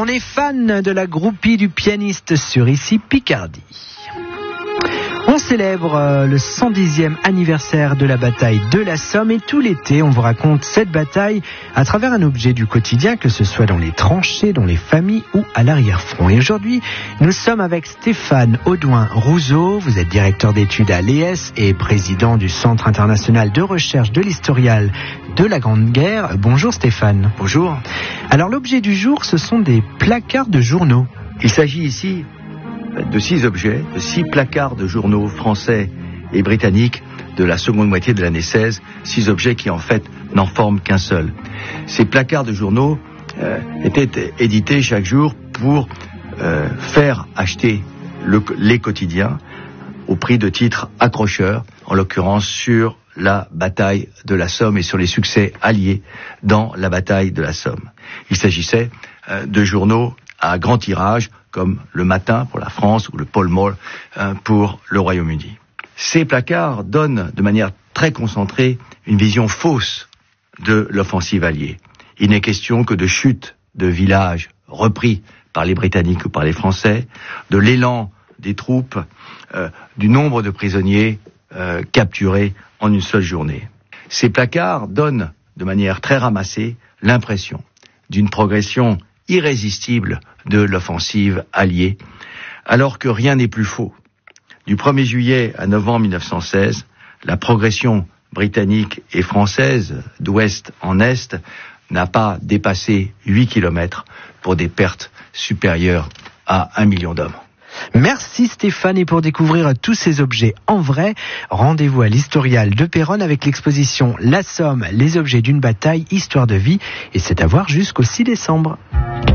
est fan de la groupie du pianiste sur ici Picardie. On célèbre le 110e anniversaire de la bataille de la Somme et tout l'été, on vous raconte cette bataille à travers un objet du quotidien, que ce soit dans les tranchées, dans les familles ou à l'arrière-front. Et aujourd'hui, nous sommes avec Stéphane Audouin-Rousseau. Vous êtes directeur d'études à l'ES et président du Centre international de recherche de l'historial de la Grande Guerre. Bonjour Stéphane. Bonjour. Alors l'objet du jour, ce sont des placards de journaux. Il s'agit ici de 6 objets, de 6 placards de journaux français et britanniques de la seconde moitié de l'année 16, 6 objets qui en fait n'en forment qu'un seul. Ces placards de journaux étaient édités chaque jour pour faire acheter les quotidiens au prix de titres accrocheurs, en l'occurrence sur la bataille de la Somme et sur les succès alliés dans la bataille de la Somme. Il s'agissait de journaux à grand tirage, comme Le Matin pour la France ou le Pall Mall pour le Royaume-Uni. Ces placards donnent de manière très concentrée une vision fausse de l'offensive alliée. Il n'est question que de chute de villages repris par les Britanniques ou par les Français, de l'élan des troupes, du nombre de prisonniers capturés en une seule journée. Ces placards donnent de manière très ramassée l'impression d'une progression irrésistible de l'offensive alliée, alors que rien n'est plus faux. Du 1er juillet à novembre 1916, la progression britannique et française d'ouest en est n'a pas dépassé 8 km pour des pertes supérieures à 1 million d'hommes. Merci Stéphane, et pour découvrir tous ces objets en vrai, rendez-vous à l'Historial de Péronne avec l'exposition La Somme, les objets d'une bataille, histoire de vie, et c'est à voir jusqu'au 6 décembre.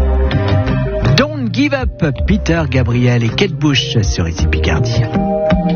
Don't Give Up, Peter Gabriel et Kate Bush sur ici Picardie.